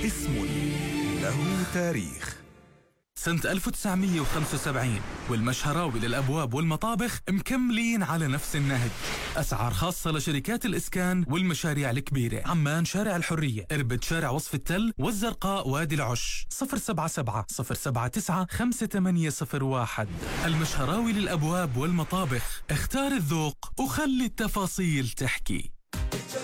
اسم له تاريخ. سنة 1975 والمشهراوي للأبواب والمطابخ مكملين على نفس النهج. أسعار خاصة لشركات الإسكان والمشاريع الكبيرة. عمان شارع الحرية، إربد شارع وصف التل، والزرقاء وادي العش. 077-079-5801. المشهراوي للأبواب والمطابخ. اختار الذوق وخلي التفاصيل تحكي.